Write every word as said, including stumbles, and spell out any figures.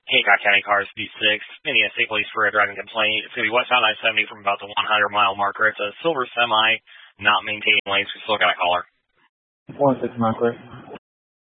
Hancock County Cars D six, Indiana State Police for a driving complaint. It's going to be westbound I seventy from about the hundred mile marker. It's a silver semi, not maintaining lanes. We still got a caller. one six marker.